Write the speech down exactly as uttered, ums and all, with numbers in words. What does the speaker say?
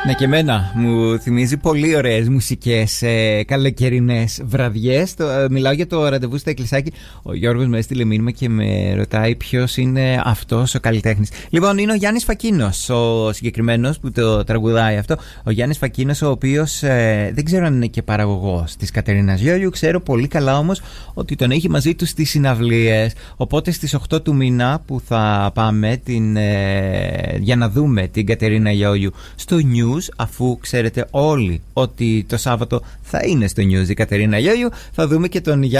Ναι, και εμένα μου θυμίζει πολύ ωραίες μουσικές ε, καλοκαιρινές βραδιές. Το, ε, μιλάω για το ραντεβού στο Εκκλησάκι. Ο Γιώργος με έστειλε μήνυμα και με ρωτάει ποιος είναι αυτός ο καλλιτέχνης. Λοιπόν, είναι ο Γιάννης Φακίνος, ο συγκεκριμένος που το τραγουδάει αυτό. Ο Γιάννης Φακίνος, ο οποίος ε, δεν ξέρω αν είναι και παραγωγός της Κατερίνας Λιόλιου. Ξέρω πολύ καλά όμως ότι τον έχει μαζί του στις συναυλίες. Οπότε στις οκτώ του μήνα που θα πάμε την, ε, για να δούμε την Κατερίνα Λιόλιου στο News, αφού ξέρετε όλοι ότι το Σάββατο θα είναι στο News η Κατερίνα Λιόλιου, θα δούμε και τον Γιάννη